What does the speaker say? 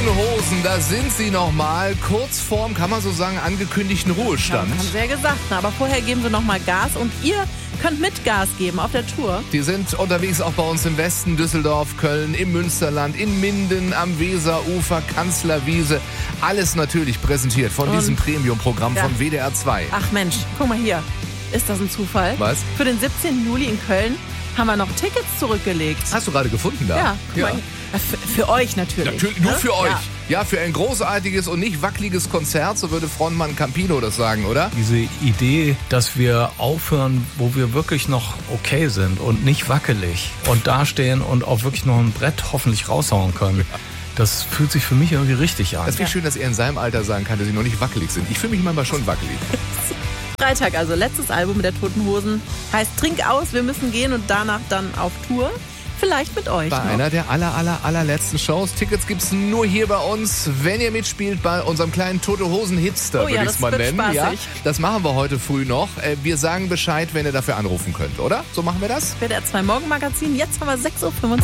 Toten Hosen, da sind sie nochmal. Kurz vorm, kann man so sagen, angekündigten Ruhestand. Ja, haben sie ja gesagt. Na, aber vorher geben sie nochmal Gas und ihr könnt mit Gas geben auf der Tour. Die sind unterwegs auch bei uns im Westen, Düsseldorf, Köln, im Münsterland, in Minden, am Weserufer, Kanzlerwiese. Alles natürlich präsentiert von diesem Premium-Programm von WDR 2. Ach Mensch, guck mal hier. Ist das ein Zufall? Was? Für den 17. Juli in Köln haben wir noch Tickets zurückgelegt. Hast du gerade gefunden da? Ja, guck mal hier. Für euch natürlich. Natürlich, nur für euch. Ja. Ja, für ein großartiges und nicht wackeliges Konzert, so würde Frontmann Campino das sagen, oder? Diese Idee, dass wir aufhören, wo wir wirklich noch okay sind und nicht wackelig und dastehen und auch wirklich noch ein Brett hoffentlich raushauen können. Das fühlt sich für mich irgendwie richtig an. Das finde ich schön, dass er in seinem Alter sagen kann, dass sie noch nicht wackelig sind. Ich fühle mich manchmal schon wackelig. Freitag, also letztes Album mit der Toten Hosen, heißt Trink aus, wir müssen gehen und danach dann auf Tour. Vielleicht mit euch Bei noch. einer der allerletzten Shows. Tickets gibt's nur hier bei uns, wenn ihr mitspielt bei unserem kleinen Tote Hosen Hipster, würde ich es mal nennen. Ja, das machen wir heute früh noch. Wir sagen Bescheid, wenn ihr dafür anrufen könnt, oder? So machen wir das? WDR 2 Morgenmagazin, jetzt haben wir 6:25 Uhr.